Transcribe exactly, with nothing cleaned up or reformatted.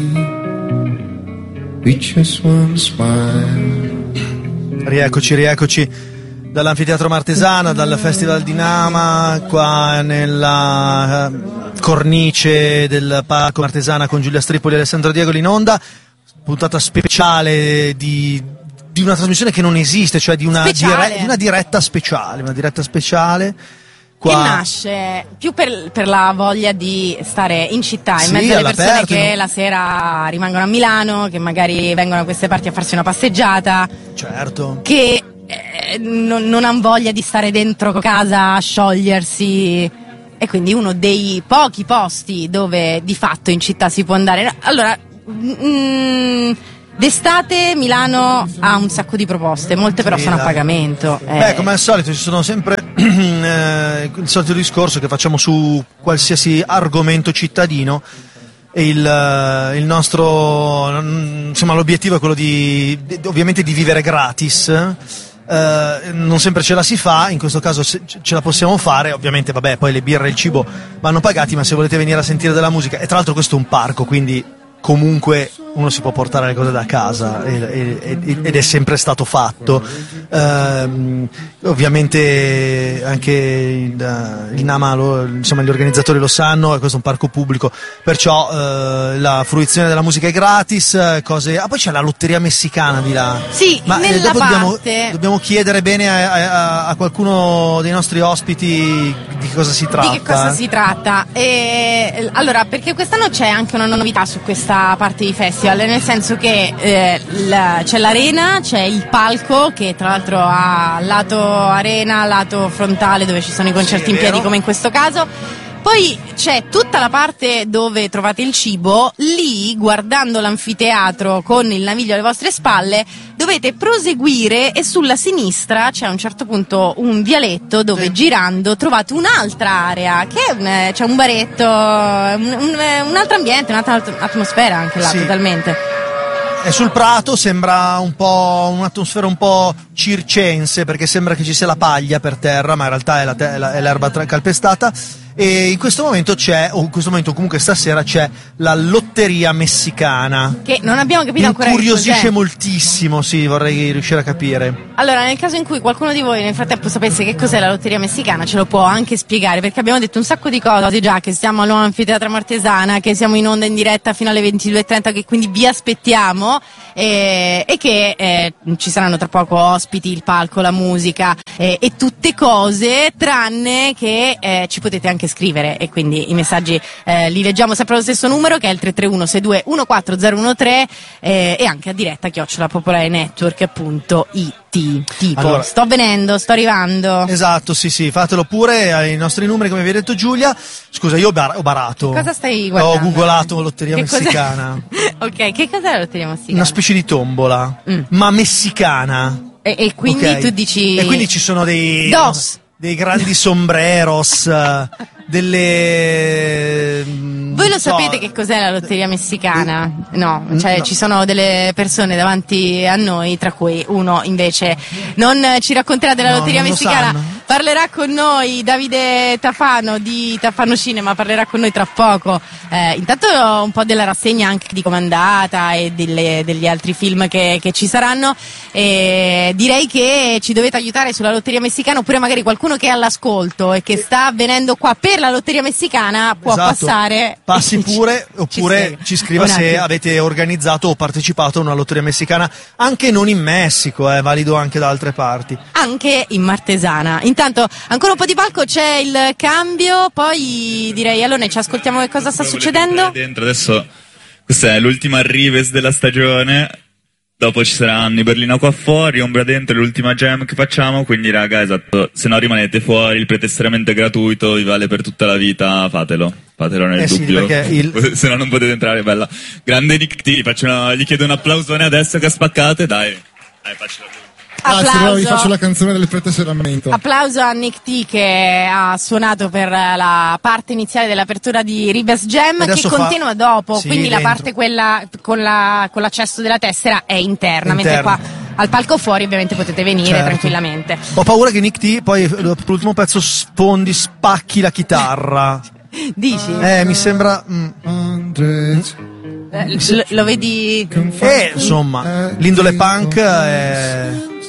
We just one smile. Rieccoci, rieccoci dall'Anfiteatro Martesana, dal Festival di Nama, qua nella uh, cornice del Parco Martesana con Giulia Stripoli e Alessandro Diegoli in onda. Puntata speciale di, di una trasmissione che non esiste, cioè di una, dire, di una diretta speciale, una diretta speciale. Qua. Che nasce più per, per la voglia di stare in città, in sì, mezzo alle persone all'aperto, che no? La sera rimangono a Milano, che magari vengono a queste parti a farsi una passeggiata. Certo. Che eh, non, non hanno voglia di stare dentro casa a sciogliersi. E quindi uno dei pochi posti dove di fatto in città si può andare. Allora, mm, d'estate Milano ha un sacco di proposte, molte però Sì, sono dai. a pagamento. Beh, eh. come al solito ci sono sempre eh, il solito discorso che facciamo su qualsiasi argomento cittadino e il, eh, il nostro, insomma, l'obiettivo è quello di, di ovviamente di vivere gratis. Eh, non sempre ce la si fa, in questo caso se, ce la possiamo fare, ovviamente vabbè, poi le birre e il cibo vanno pagati, ma se volete venire a sentire della musica, e tra l'altro questo è un parco, quindi comunque uno si può portare le cose da casa e, e, ed è sempre stato fatto. Ehm, ovviamente anche il, il Nama, lo, insomma gli organizzatori lo sanno, e questo è un parco pubblico, perciò eh, la fruizione della musica è gratis, cose. Ah, poi c'è la lotteria messicana di là. Sì, ma eh, nella dopo dobbiamo, parte dobbiamo chiedere bene a, a, a qualcuno dei nostri ospiti di che cosa si tratta. Di che cosa si tratta? E, allora, perché quest'anno c'è anche una novità su questa parte di festival, nel senso che eh, la, c'è l'arena, c'è il palco che tra l'altro ha lato arena, lato frontale dove ci sono i concerti Sì, in piedi vero. come in questo caso. Poi c'è tutta la parte dove trovate il cibo, lì guardando l'anfiteatro con il Naviglio alle vostre spalle dovete proseguire e sulla sinistra c'è a un certo punto un vialetto dove Sì. girando trovate un'altra area che è un, c'è un baretto, un, un, un altro ambiente, un'altra atmosfera anche là, Sì. totalmente. E sul prato sembra un po' un'atmosfera un po' circense, perché sembra che ci sia la paglia per terra, ma in realtà è, la te- è la- è l'erba tra- calpestata. E in questo momento c'è, o in questo momento comunque stasera c'è la lotteria messicana. Che non abbiamo capito Mi ancora che incuriosisce cos'è. moltissimo, sì, vorrei riuscire a capire. Allora, nel caso in cui qualcuno di voi nel frattempo sapesse che cos'è la lotteria messicana, ce lo può anche spiegare, perché abbiamo detto un sacco di cose già, che siamo all'Anfiteatro Martesana, che siamo in onda in diretta fino alle ventidue e trenta, che quindi vi aspettiamo, eh, e che eh, ci saranno tra poco ospiti, il palco, la musica, eh, e tutte cose, tranne che eh, ci potete anche scrivere, e quindi i messaggi eh, li leggiamo sempre allo stesso numero, che è il tre tre uno sei due uno quattro zero uno tre, eh, e anche a diretta chiocciola popolare network punto it. Tipo, Allora, sto venendo, sto arrivando. esatto, sì, sì, fatelo pure ai nostri numeri, come vi ha detto Giulia. Scusa, io ho, bar- ho barato. Cosa stai guardando? Ho googolato lotteria Che cos'è? messicana. Ok, che cos'è la lotteria messicana? Una specie di tombola, Mm. ma messicana. E, e quindi Ok. tu dici... E quindi ci sono dei... Dos. dei grandi sombreros, eh, delle... Voi lo non so, sapete che cos'è la lotteria messicana? No, cioè No. ci sono delle persone davanti a noi, tra cui uno invece non ci racconterà della No, lotteria non lo messicana. sanno. Parlerà con noi Davide Tafano di Tafano Cinema, parlerà con noi tra poco. Eh, intanto un po' della rassegna anche di com'è andata e delle- degli altri film che, che ci saranno. E direi che ci dovete aiutare sulla lotteria messicana, oppure magari qualcuno che è all'ascolto e che sta venendo qua per la lotteria messicana può Esatto. passare. Passi e ci- pure, oppure ci, ci scriva Un se attimo. avete organizzato o partecipato a una lotteria messicana, anche non in Messico, è valido anche da altre parti. Anche in Martesana. Intanto ancora un po' di palco, c'è il cambio, poi direi allora ci ascoltiamo che cosa sta Volete succedendo. entrare dentro? Adesso questa è l'ultima Rives della stagione. Dopo ci saranno i Berlino qua fuori, Ombra dentro, l'ultima jam che facciamo, quindi raga, esatto, se no rimanete fuori, il pretestamento è gratuito, vi vale per tutta la vita, fatelo, fatelo nel Eh sì, dubbio, perché il- se no non potete entrare, bella. Grande Nick T, gli, faccio una- gli chiedo un applausone adesso che ha spaccato, dai, dai, faccio la Grazie, allora vi faccio Applauso. la canzone del pretestamento. Applauso a Nick T che ha suonato per la parte iniziale dell'apertura di Ribes Jam, che Adesso fa- continua dopo, Sì, quindi la dentro. parte quella con, la, con l'accesso della tessera è interna, mentre Interna. qua al palco fuori ovviamente potete venire Certo. tranquillamente. Ho paura che Nick T poi dopo l'ultimo pezzo sfondi, spacchi la chitarra. Dici? Eh, mi sembra... mm. Hundreds Eh, lo, lo vedi? Eh, insomma, l'indole punk è...